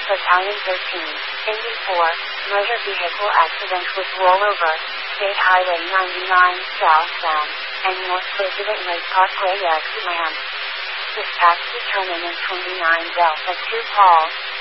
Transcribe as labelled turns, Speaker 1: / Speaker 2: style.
Speaker 1: Battalion 13, Indy 4, motor vehicle accident with rollover, State Highway 99, southbound, and North President Lake Parkway exit ramp. Dispatch determinant 29 Delta 2 Paul.